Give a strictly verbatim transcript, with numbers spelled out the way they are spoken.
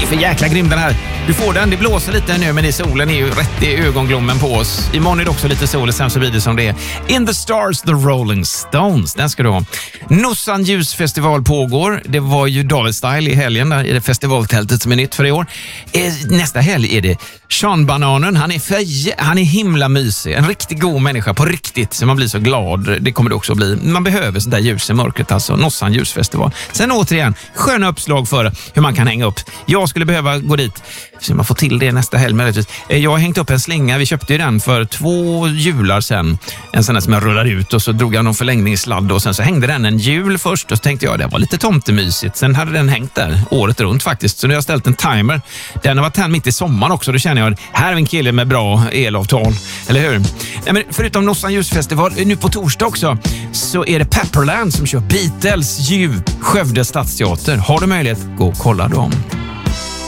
för jäkla grym den här. Du får den, det blåser lite nu, men det är solen är ju rätt i ögonglommen på oss. Imorgon är det också lite sol, sen så blir det som det är. In the Stars, The Rolling Stones, den ska du ha. Nossan ljusfestival pågår. Det var ju David Style i helgen där i det festivaltältet som är nytt för i år. Nästa helg är det Sean Bananen. Han är, för, han är himla mysig. En riktigt god människa, på riktigt. Så man blir så glad. Det kommer det också att bli. Man behöver sådär ljus i mörkret, alltså. Nossan ljusfestival. Sen återigen, sköna uppslag för hur man kan hänga upp. Jag skulle behöva gå dit. Så man får till det nästa helg. Jag har hängt upp en slinga. Vi köpte ju den för två jular sen. En sån där som jag rullar ut och så drog jag någon förlängningssladd och sen så hängde den en jul först och så tänkte jag det var lite tomtemysigt. Sen hade den hängt där året runt faktiskt. Så nu har jag ställt en timer. Den har varit tänd mitt i sommaren också. Då känner jag, här är en kille med bra elavtal. Eller hur? Nej, men förutom Nossan ljusfestival, nu på torsdag också, så är det Pepperland som kör Beatles, Juv, Skövde stadsteater. Har du möjlighet, gå och kolla dem.